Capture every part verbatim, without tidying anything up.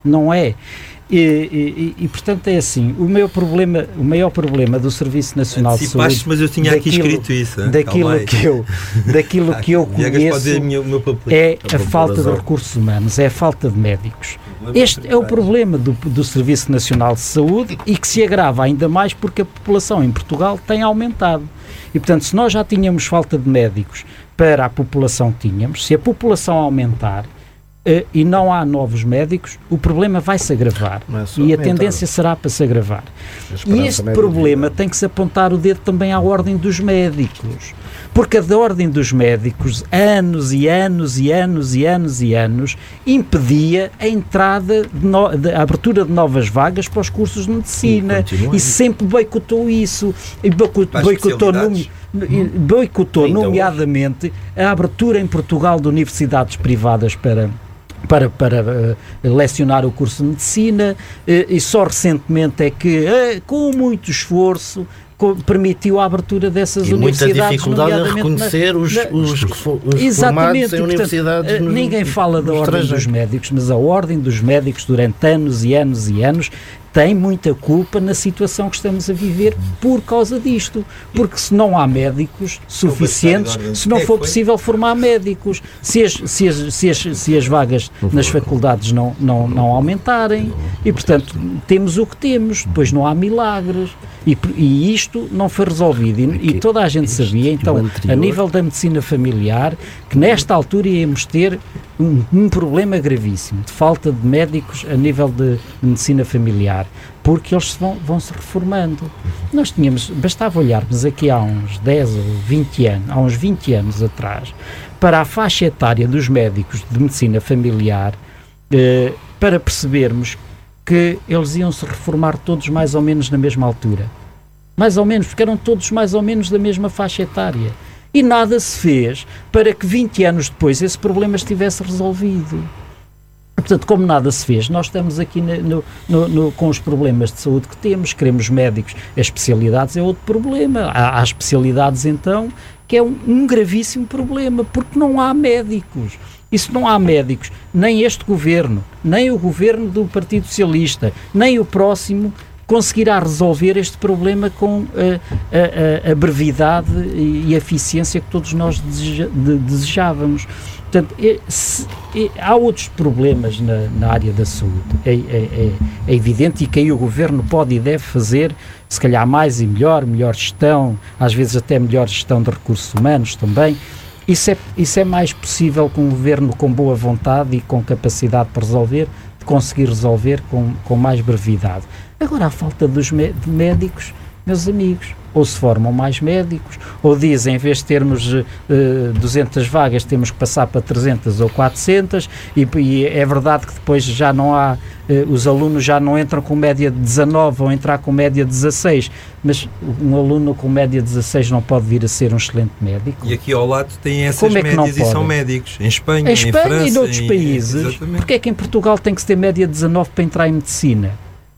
Não é. E, e, e, portanto, é assim, o maior problema, o maior problema do Serviço Nacional de Saúde... mas eu tinha daquilo, aqui escrito isso. Daquilo que eu, daquilo que eu conheço é a falta de recursos humanos, é a falta de médicos. Este é o problema do, do Serviço Nacional de Saúde e que se agrava ainda mais porque a população em Portugal tem aumentado. E, portanto, se nós já tínhamos falta de médicos para a população que tínhamos, se a população aumentar... Uh, e não há novos médicos, o problema vai se agravar é e a tendência será para se agravar. E este problema tem que se apontar o dedo também à ordem dos médicos, porque a da ordem dos médicos, anos e anos e anos e anos e anos, impedia a entrada, de no, de, a abertura de novas vagas para os cursos de medicina e, e sempre boicotou isso e boicotou, boicotou nome, boicotou então, nomeadamente a abertura em Portugal de universidades privadas para para, para uh, lecionar o curso de medicina uh, e só recentemente é que, uh, com muito esforço, co- permitiu a abertura dessas e universidades. E muita dificuldade em reconhecer na, os, na, os, os, os formados em universidades. Uh, no, ninguém fala da ordem dos médicos, mas a ordem dos médicos durante anos e anos e anos tem muita culpa na situação que estamos a viver por causa disto, porque se não há médicos suficientes, se não for possível formar médicos, se as, se as, se as, se as vagas nas faculdades não, não, não aumentarem, e portanto temos o que temos, depois não há milagres, e, e isto não foi resolvido, e, e toda a gente sabia, então, a nível da medicina familiar, que nesta altura íamos ter um, um problema gravíssimo, de falta de médicos a nível de medicina familiar, porque eles vão, vão se reformando. Nós tínhamos, bastava olharmos aqui há uns dez ou vinte anos, há uns vinte anos atrás, para a faixa etária dos médicos de medicina familiar, eh, para percebermos que eles iam se reformar todos mais ou menos na mesma altura. Mais ou menos, porque eram todos mais ou menos da mesma faixa etária. E nada se fez para que vinte anos depois esse problema estivesse resolvido. Portanto, como nada se fez, nós estamos aqui no, no, no, com os problemas de saúde que temos, queremos médicos, as especialidades é outro problema. Há, há especialidades, então, que é um, um gravíssimo problema, porque não há médicos. E se não há médicos, nem este governo, nem o governo do Partido Socialista, nem o próximo, conseguirá resolver este problema com a, a, a brevidade e a eficiência que todos nós deseja, de, desejávamos. Portanto, é, se, é, há outros problemas na, na área da saúde, é, é, é evidente, e que aí o Governo pode e deve fazer, se calhar mais e melhor, melhor gestão, às vezes até melhor gestão de recursos humanos também. Isso é, isso é mais possível com um Governo com boa vontade e com capacidade para resolver, de conseguir resolver com, com mais brevidade. Agora, a falta dos de médicos, meus amigos, ou se formam mais médicos, ou dizem, em vez de termos uh, duzentas vagas, temos que passar para trezentas ou quatrocentas, e, e é verdade que depois já não há, uh, os alunos já não entram com média de dezanove, vão entrar com média de dezasseis, mas um aluno com média de dezasseis não pode vir a ser um excelente médico. E aqui ao lado tem essas é médias e são médicos, em Espanha, em, Espanha, em França, e noutros em, países. Exatamente. Porque é que em Portugal tem que se ter média de dezanove para entrar em medicina?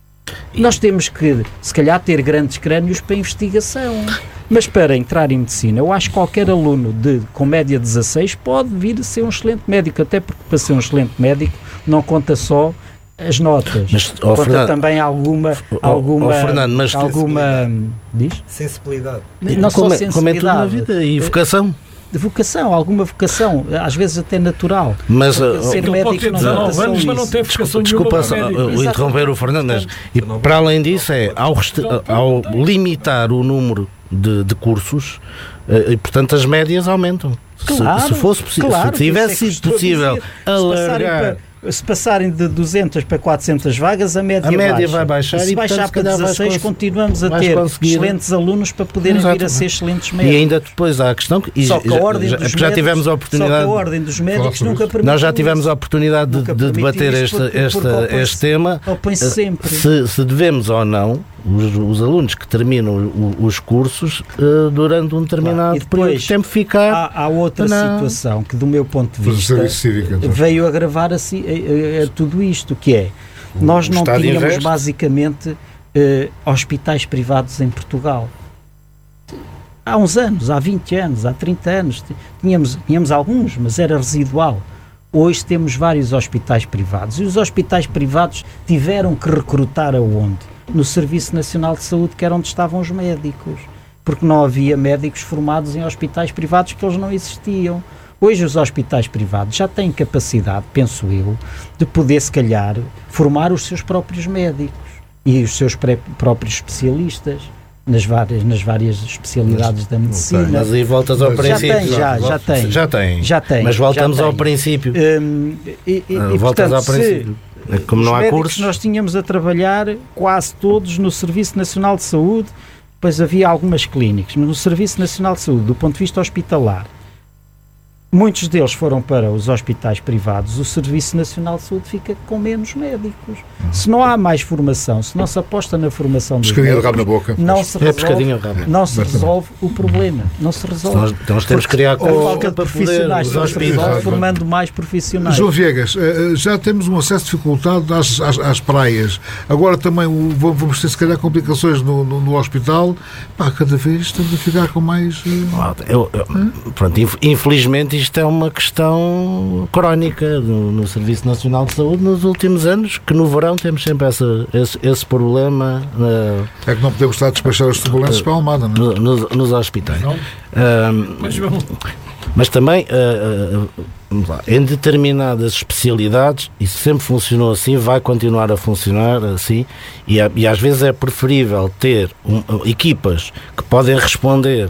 Nós temos que, se calhar, ter grandes crânios para investigação, mas para entrar em medicina, eu acho que qualquer aluno de, com média dezasseis pode vir a ser um excelente médico, até porque para ser um excelente médico não conta só as notas, mas, oh, conta Fernando, também alguma, alguma, oh, Fernando, mas alguma diz? sensibilidade. Não só como, sensibilidade. Como é tudo na vida, e vocação. De vocação, alguma vocação, às vezes até natural. Mas uh, ser médico não dezanove anos, mas não tem vocação desculpa, nenhuma. Desculpa uh, interromper o Fernando, mas e para além disso é, ao, ao limitar o número de, de cursos, uh, e portanto as médias aumentam. Claro, se, se fosse possível, claro, se tivesse sido é possível alargar... Se passarem de duzentas para quatrocentas vagas, a média, a média baixa. vai baixar. E se e, baixar portanto, para dezasseis, continuamos a ter excelentes alunos para poderem Exatamente. vir a ser excelentes médicos. E ainda depois há a questão que só que a ordem já, dos já médicos, tivemos a oportunidade. Só que a ordem dos médicos nunca permitiu. Nós já tivemos a oportunidade de, de debater este, porque, este, porque este tema. Sempre. Se, se devemos ou não os, os alunos que terminam os cursos uh, durante um determinado claro. depois, período de tempo ficar. Há, há outra não. situação que, do meu ponto de vista, cívico, então. veio agravar a, a, a, a tudo isto, que é, nós não tínhamos basicamente uh, hospitais privados em Portugal. Há uns anos, há vinte anos, há trinta anos, tínhamos, tínhamos alguns, mas era residual. Hoje temos vários hospitais privados e os hospitais privados tiveram que recrutar aonde? No Serviço Nacional de Saúde, que era onde estavam os médicos, porque não havia médicos formados em hospitais privados, que eles não existiam. Hoje os hospitais privados já têm capacidade, penso eu, de poder, se calhar, formar os seus próprios médicos e os seus pré- próprios especialistas nas várias, nas várias especialidades da medicina. Mas aí voltas ao já princípio. Tem, já, já tem. Já tem. Já tem. Mas voltamos já ao tem. princípio. Hum, e, e, Ah, e, voltas portanto, ao princípio. Como os não há médicos cursos. nós tínhamos a trabalhar quase todos no Serviço Nacional de Saúde, depois havia algumas clínicas, mas no Serviço Nacional de Saúde, do ponto de vista hospitalar, muitos deles foram para os hospitais privados. O Serviço Nacional de Saúde fica com menos médicos. Se não há mais formação, se não se aposta na formação dos Pescadinho de médicos, rabo na boca. não se É pescadinho resolve, de rabo. não se resolve o problema. Não se resolve. Nós, então nós temos que criar Porque a cursos falta de para poder profissionais os não se resolve hospitais. formando mais profissionais. João Viegas, eh, já temos um acesso dificultado às, às, às praias. Agora também o- vamos ter, se calhar, complicações no, no, no hospital. Pá, cada vez estamos a ficar com mais... eh, Eu, eu, pronto, inf- infelizmente isto é uma questão crónica no, no Serviço Nacional de Saúde nos últimos anos, que no verão temos sempre essa, esse, esse problema uh, É que não podemos estar a despachar as turbulências para a Almada, não é? no- nos, nos hospitais. Não. Um, Mas vamos. Mas também, uh, uh, vamos lá, em determinadas especialidades, isso sempre funcionou assim, vai continuar a funcionar assim, e, a- e às vezes é preferível ter um, uh, equipas que podem responder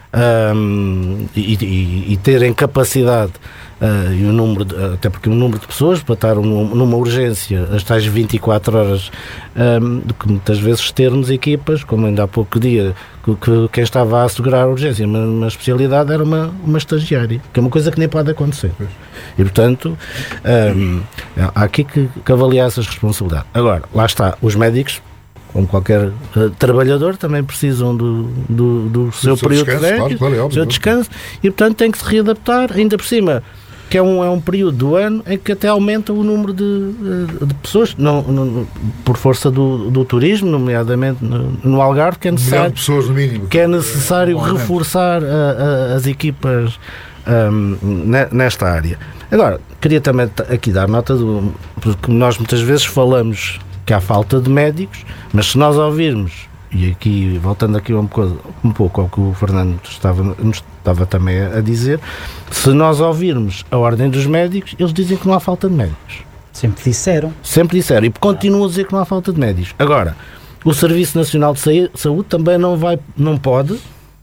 um, e, e- e terem capacidade, uh, e o número de- até porque o número de pessoas para estar num- numa urgência as tais vinte e quatro horas, um, do que muitas vezes termos equipas, como ainda há pouco dia, que, que quem estava a assegurar a urgência numa, numa especialidade era uma, uma estagiária, que é uma coisa que nem pode acontecer. E portanto, um, há aqui que, que avaliar essas responsabilidades. Agora, lá está, os médicos, como qualquer uh, trabalhador, também precisam do, do, do seu seu período de descanso, férias, claro, claro, é do óbvio, seu claro. descanso, e portanto tem que se readaptar, ainda por cima, que é um, é um período do ano em que até aumenta o número de, uh, de pessoas, não, não, por força do, do turismo, nomeadamente no, no Algarve, que é Um milhão de necessário, pessoas no mínimo. que é necessário Normalmente. reforçar a- a- as equipas um, ne- nesta área. Agora, queria também t- aqui dar nota do, porque nós muitas vezes falamos que há falta de médicos, mas se nós ouvirmos, e aqui voltando aqui um pouco, um pouco ao que o Fernando estava, nos estava também a dizer, se nós ouvirmos a Ordem dos Médicos, eles dizem que não há falta de médicos. Sempre disseram. Sempre disseram, e continuam a dizer que não há falta de médicos. Agora, o Serviço Nacional de Sa- Saúde também não vai, não pode,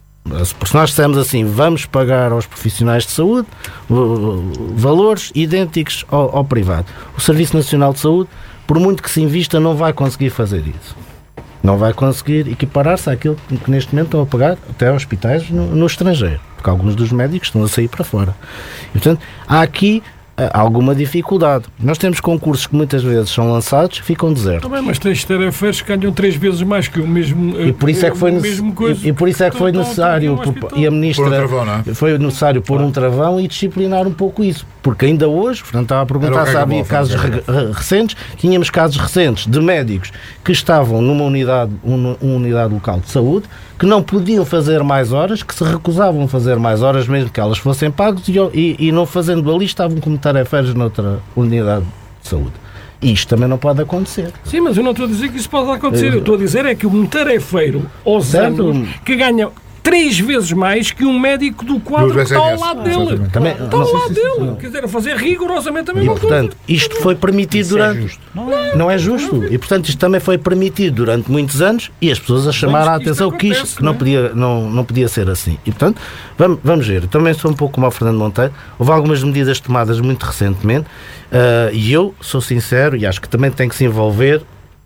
se nós dissermos assim, vamos pagar aos profissionais de saúde uh, uh, valores idênticos ao, ao privado. O Serviço Nacional de Saúde, por muito que se invista, não vai conseguir fazer isso. Não vai conseguir equiparar-se àquilo que, que neste momento estão a pagar até hospitais no, no estrangeiro, porque alguns dos médicos estão a sair para fora. E, portanto, há aqui uh, alguma dificuldade. Nós temos concursos que muitas vezes são lançados e ficam desertos. Também, mas tens tarefeiros que ganham três vezes mais que o mesmo. E por isso é que foi, o necess... mesmo coisa e, e por isso é que foi estão- necessário, estão- estão no por- hospital. e a Pôr um ministra travão, não é? foi necessário pôr um travão e disciplinar um pouco isso, porque ainda hoje, portanto, estava a perguntar Era o se havia Gagamol, casos era o re- re- recentes, tínhamos casos recentes de médicos que estavam numa unidade, uma, uma unidade local de saúde, que não podiam fazer mais horas, que se recusavam a fazer mais horas, mesmo que elas fossem pagas, e, e, e não fazendo ali, estavam como tarefeiros noutra unidade de saúde. E isto também não pode acontecer. Sim, mas eu não estou a dizer que isso pode acontecer. Eu estou a dizer é que um tarefeiro aos Certo. anos que ganha três vezes mais que um médico do quadro Do que está ao S N S. lado dele. Exatamente. Também- Está ao não- lado dele. Quer dizer, a fazer rigorosamente a E, mesma coisa. portanto, isto foi permitido durante... Não é justo. E, portanto, isto também foi permitido durante muitos anos e as pessoas a chamaram a que isto atenção que isto acontece, que não, não é? podia, não, não podia ser assim. E, portanto, vamos, vamos ver. Eu também sou um pouco como o Fernando Monteiro. Houve algumas medidas tomadas muito recentemente uh, e eu sou sincero e acho que também tem que se envolver,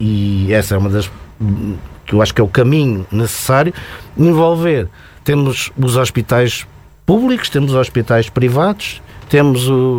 e essa é uma das que eu acho que é o caminho necessário, envolver. Temos os hospitais públicos, temos os hospitais privados, temos o,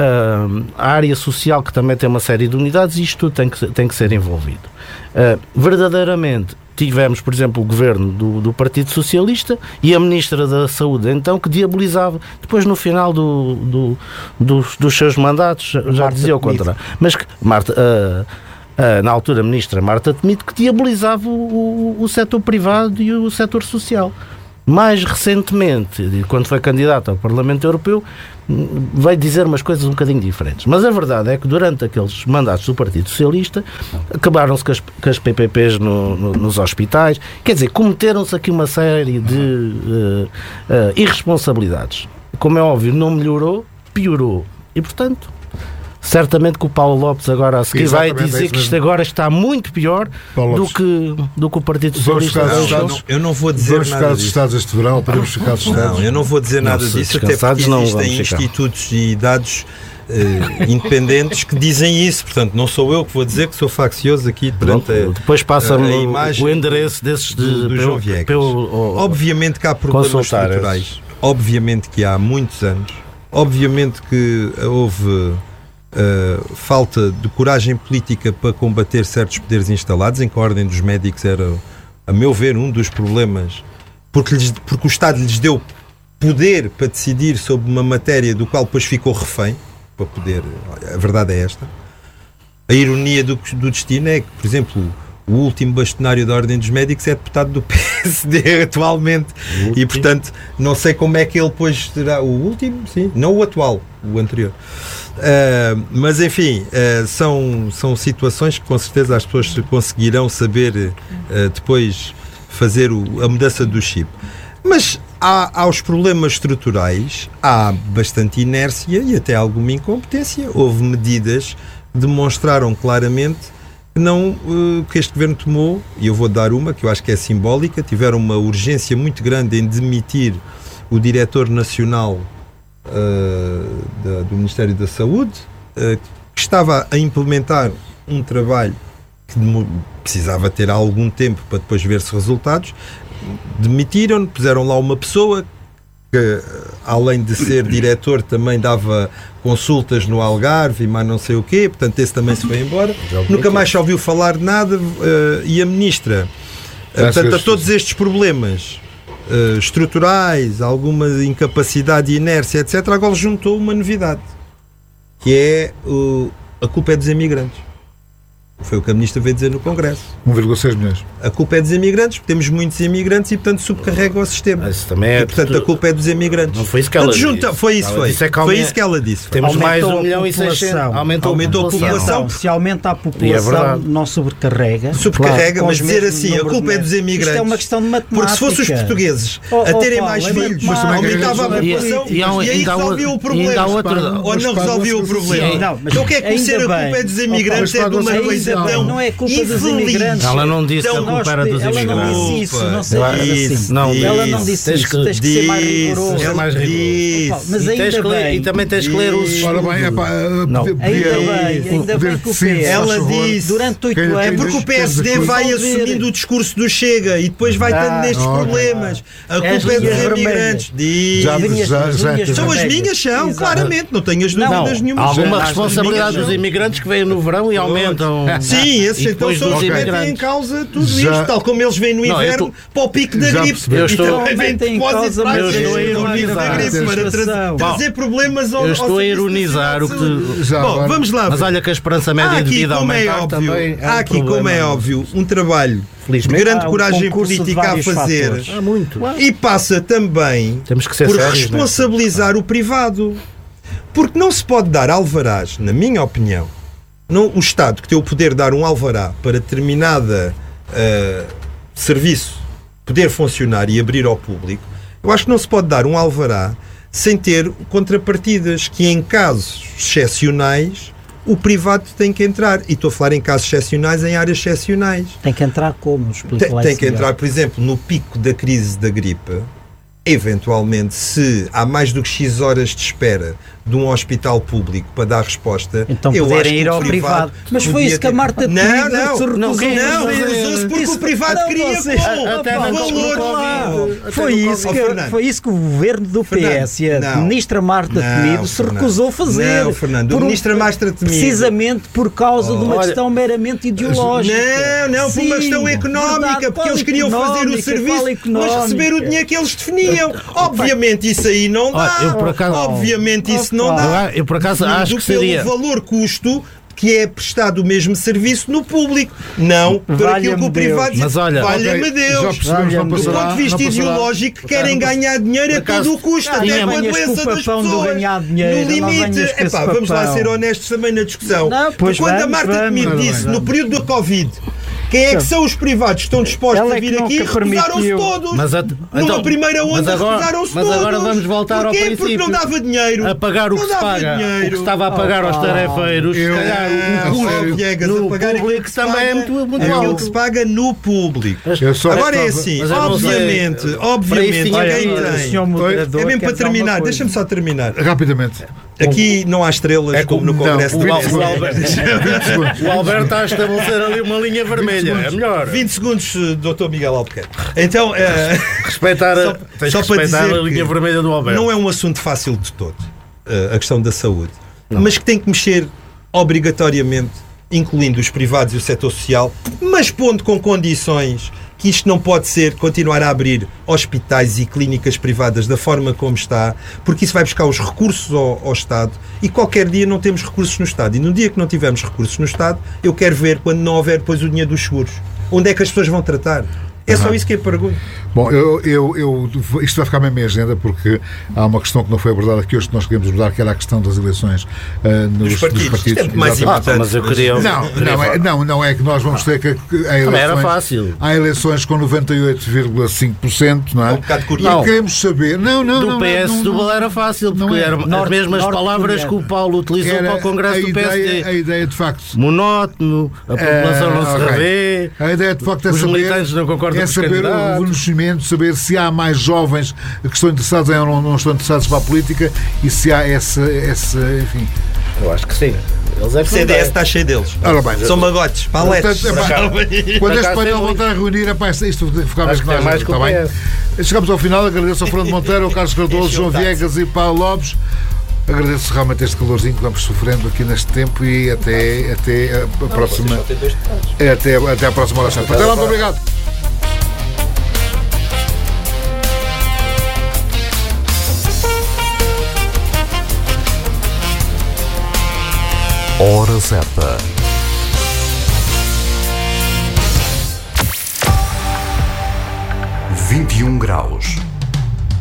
uh, a área social, que também tem uma série de unidades, e isto tudo tem que, tem que ser envolvido. Uh, verdadeiramente, tivemos, por exemplo, o governo do, do Partido Socialista e a Ministra da Saúde, então, que diabolizava. Depois, no final do, do, dos, dos seus mandatos, já Marta dizia o Temido. contrário. Mas que, Marta... Uh, Uh, na altura a ministra Marta Temido, que diabolizava o, o, o setor privado e o setor social. Mais recentemente, quando foi candidato ao Parlamento Europeu, veio dizer umas coisas um bocadinho diferentes. Mas a verdade é que durante aqueles mandatos do Partido Socialista acabaram-se com as, com as P P Ps no, no, nos hospitais. Quer dizer, cometeram-se aqui uma série de uh, uh, irresponsabilidades. Como é óbvio, não melhorou, piorou. E, portanto, certamente que o Paulo Lopes agora a seguir vai dizer é que isto agora está muito pior do que, do que o Partido Socialista. Não, não, eu não vou dizer vamos nada ficar disso. assustados este verão, podemos ficar assustados. Não, eu não vou dizer nada não, disso, até porque não existem institutos e dados uh, independentes que dizem isso. Portanto, não sou eu que vou dizer que sou faccioso aqui perante Pronto, a, depois passa-me a imagem o endereço desses de, do, do pelo, João Viegas. pelo, Obviamente que há problemas estruturais. Esses. Obviamente que há muitos anos. Obviamente que houve Uh, falta de coragem política para combater certos poderes instalados, em que a Ordem dos Médicos era, a meu ver, um dos problemas, porque, lhes, porque o Estado lhes deu poder para decidir sobre uma matéria do qual depois ficou refém, para poder, a verdade é esta. A ironia do, do destino é que, por exemplo, o último bastonário da Ordem dos Médicos é deputado do P S D atualmente, e portanto não sei como é que ele depois terá o último, sim, não o atual, o anterior. Uh, mas enfim, uh, são, são situações que com certeza as pessoas conseguirão saber uh, depois fazer o, a mudança do chip. Mas há, há os problemas estruturais, há bastante inércia e até alguma incompetência. Houve medidas que demonstraram claramente que, não, uh, que este governo tomou, e eu vou dar uma que eu acho que é simbólica. Tiveram uma urgência muito grande em demitir o diretor nacional Uh, da, do Ministério da Saúde, uh, que estava a implementar um trabalho que precisava ter algum tempo para depois ver-se resultados. Demitiram, puseram lá uma pessoa que, além de ser diretor, também dava consultas no Algarve e mais não sei o quê, portanto esse também se foi embora. Nunca mais se ouviu falar de nada, uh, e a ministra, uh, portanto, a todos estes problemas Uh, estruturais, alguma incapacidade e inércia, etcétera, agora juntou uma novidade, que é uh, a culpa é dos imigrantes. Foi o que a ministra veio dizer no Congresso. um vírgula seis milhões. A culpa é dos imigrantes, porque temos muitos imigrantes e, portanto, subcarrega o sistema. Isso também é, e, portanto, a culpa é dos imigrantes. Não foi isso que ela portanto, junta, disse. Foi isso, ela foi. Disse é que foi isso que ela disse. Temos aumentou mais um a milhão e seiscentos. Aumentou, aumentou a população. Então, se aumenta a população, é não sobrecarrega. Subcarrega, claro, mas dizer assim, a culpa é dos imigrantes. Isto é uma questão de matemática. Porque se fossem os portugueses oh, a terem oh, mais Paulo, filhos, mas aumentava a e, população e, e, e aí resolvia o problema. Ou não resolvia o problema. Então o que é que ser a culpa é dos imigrantes é de uma coisa tão... Não é culpa dos imigrantes. Ela não disse então, que a culpa era dos ela imigrantes. Ela não disse isso, não sei disse, assim. Não, ela não disse tens isso. Que, tens que ser mais rigoroso. Ser mais rigoroso. Mas e, ainda bem, bem. E também tens que ler os... Ora bem, é pá, não. Ainda bem, ainda bem que o P S ela disse, durante oito anos... É porque o P S D vai assumindo o discurso do Chega e depois vai tendo ah, nestes okay. problemas. A culpa é dos imigrantes. Diz. Já, já, já, já, são as minhas, são, claramente. Não tenho as dúvidas nenhuma. Há alguma responsabilidade dos imigrantes que vêm no verão e aumentam... Sim, esses então são os que metem em causa tudo isto, tal como eles vêm no inverno para o pico da gripe. Eu estou a trazer problemas ao Eu estou a ironizar o que tu... Bom, vamos lá. Mas olha que a esperança média de vida aumentar também é há aqui, como é óbvio, um trabalho de grande coragem política a fazer e passa também por responsabilizar o privado. Porque não se pode dar alvarás, na minha opinião, não, o Estado que tem o poder de dar um alvará para determinada uh, serviço poder funcionar e abrir ao público, eu acho que não se pode dar um alvará sem ter contrapartidas, que em casos excepcionais o privado tem que entrar. E estou a falar em casos excepcionais, em áreas excepcionais. Tem que entrar como? Tem, tem que entrar, por exemplo, no pico da crise da gripe. Eventualmente, se há mais do que X horas de espera de um hospital público para dar resposta, então eu poderem acho ir ao privado. Mas foi isso que a Marta Temido não, não, se recusou. Não, não, recusou-se porque isso, o privado não, queria você, valor. Foi isso, que, foi isso que o governo do P S e a não, ministra Marta não, Temido se recusou a fazer. Não, Fernando, a ministra Marta Temido... Precisamente por causa oh, de uma olha, questão meramente ideológica. Não, não, por uma questão económica, verdade, porque eles queriam fazer o serviço, mas receber o dinheiro que eles definiam. Obviamente isso aí não dá. Obviamente isso não dá. Eu por acaso acho do que seria... pelo valor custo que é prestado o mesmo serviço no público, não por aquilo que o privado diz. Mas olha, valha-me Deus, já percebemos, do ponto de vista ideológico, querem ganhar dinheiro a todo o custo, até com a doença das pessoas. No limite, epá, vamos lá ser honestos também na discussão. Não, pois quando vamos, a Marta vamos, Temido vamos, disse, vamos. no período da Covid, quem é que são os privados que estão dispostos Ela a é que vir aqui? nunca Recusaram-se permitiu. todos. Mas a- Numa então, primeira mas onda agora- recusaram-se mas todos. agora vamos voltar ao Porquê? princípio. Porque não dava dinheiro. A pagar o Não que se dava paga, dinheiro. o que estava a pagar aos tarefeiros, se eu- calhar Ah, o custo sério? Viegas, a no pagar aquilo público que se também é paga, muito, muito aquilo alto. que se paga no público. Eu só Agora é estava- assim, mas eu não sei. obviamente, Para isso obviamente, tinha Olha, quem que- o tem. senhor moderador É mesmo quer para dizer uma terminar, coisa. deixa-me só terminar. Rapidamente. Aqui não há estrelas É como no como- Congresso não, de O, vinte Al- o Alberto, vinte segundos. o Alberto está a estabelecer ali uma linha vermelha. É melhor. vinte segundos, doutor Miguel Albuquerque. Então, eh, Respeitar, a, Só- tens só que para respeitar dizer a linha que vermelha do Alberto. não é um assunto fácil de todo, eh, a questão da saúde, mas que tem que mexer obrigatoriamente, incluindo os privados e o setor social, mas pondo com condições que isto não pode ser continuar a abrir hospitais e clínicas privadas da forma como está, porque isso vai buscar os recursos ao, ao Estado e qualquer dia não temos recursos no Estado. E no dia que não tivermos recursos no Estado, eu quero ver quando não houver depois o dinheiro dos seguros. Onde é que as pessoas vão tratar? É só isso que eu pergunto. Bom, eu, eu, eu, isto vai ficar na minha agenda porque há uma questão que não foi abordada aqui hoje que nós queremos abordar, que era a questão das eleições uh, nos, Dos partidos. nos partidos. Isto é muito mais Exatamente. Ah, mas eu queria. Não, não é, não, não é que nós vamos ter que. que há Também era eleições- fácil. Há eleições com noventa e oito vírgula cinco por cento, não é? É um bocado curioso. E queremos saber. Não, não, Do não. P S não, não, Setúbal era fácil, não porque é. eram as Norte- mesmas norte palavras que o Paulo utilizou era para o Congresso a do P S ideia, D. a ideia de facto. Monótono, a população não se ok. revê. A ideia de facto é Os saber, militantes não concordam é com os saber o candidatos. conhecimento, saber se há mais jovens que estão interessados em ou não, não estão interessados para a política e se há essa, essa enfim. Eu acho que sim. Eles é que O C D S está cheio deles. Ora bem, São magotes, paletes. Portanto, epá, quando este Por acaso painel tem voltar a reunir, epá, isto ficava Acho que tem mais que o está bem? P S. Chegamos ao final, agradeço ao Fernando Monteiro, ao Carlos Cardoso, João Viegas e Paulo Lopes. Agradeço realmente este calorzinho que vamos sofrendo aqui neste tempo e até, até a, a próxima. Até, até a próxima hora. Até lá, muito obrigado. Hora certa. vinte e um graus.